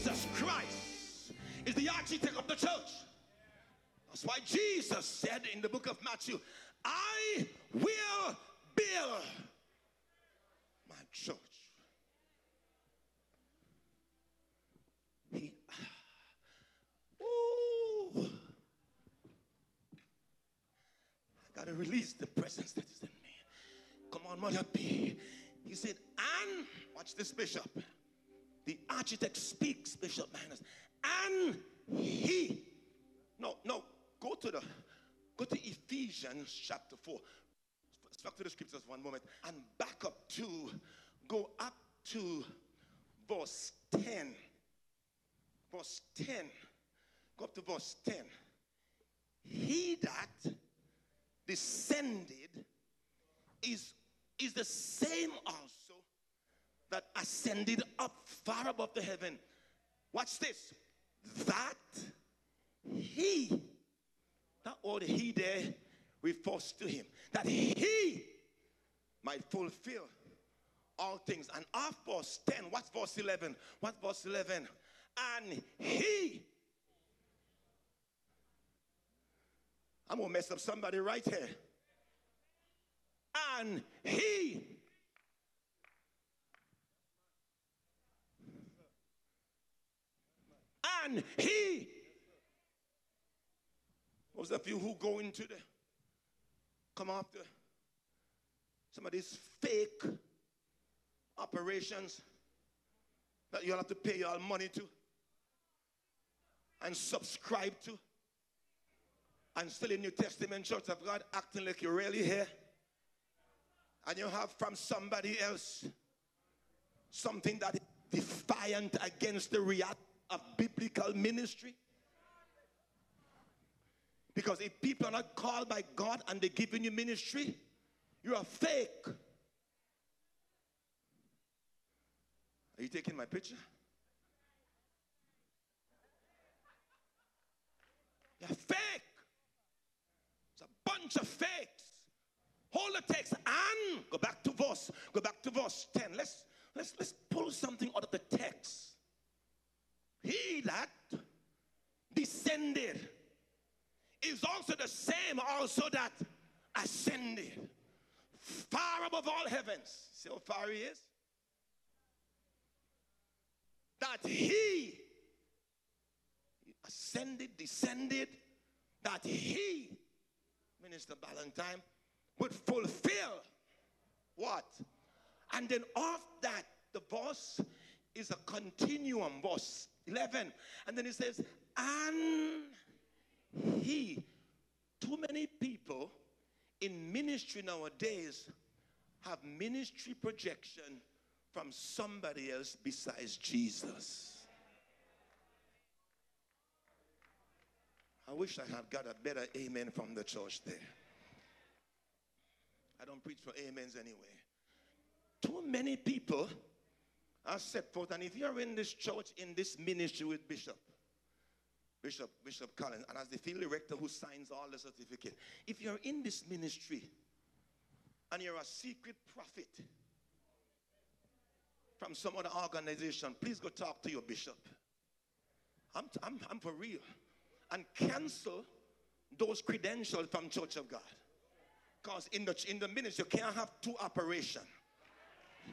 Jesus Christ is the architect of the church. That's why Jesus said in the book of Matthew, I will build my church. I gotta release the presence that is in me. Come on, Mother P. He said, and watch this, Bishop. The architect speaks, Bishop Magnus, and he. No, go to Ephesians chapter 4. Let's back to the scriptures one moment and back up to, go up to verse 10. Verse 10. Go up to verse 10. He that descended is the same also that ascended up far above the heaven. Watch this. That he, that all the he there refers to him, that he might fulfill all things. And off verse 10, what's verse 11? What's verse 11? And he, I'm gonna mess up somebody right here. And he, and he, those of you who go into the, come after some of these fake operations that you'll have to pay your money to and subscribe to, and still in New Testament Church of God acting like you're really here, and you have from somebody else something that is defiant against the reality of biblical ministry. Because if people are not called by God and they're giving you ministry, you're a fake. Are you taking my picture? You're fake. It's a bunch of fakes. Hold the text and go back to verse 10. Let's pull something out of the text. He that descended is also the same also that ascended far above all heavens. See how far he is? That he ascended, descended, that he, Minister Ballantyne, would fulfill what? And then off that, the verse is a continuum, verse 11. And then it says, and he. Too many people in ministry nowadays have ministry projection from somebody else besides Jesus. I wish I had got a better amen from the church there. I don't preach for amens anyway. Too many people are set forth, and if you're in this church, in this ministry with Bishop Collins, and as the field director who signs all the certificate, if you're in this ministry and you're a secret prophet from some other organization, please go talk to your bishop. I'm for real. And cancel those credentials from Church of God. Because in the ministry, you can't have two operations.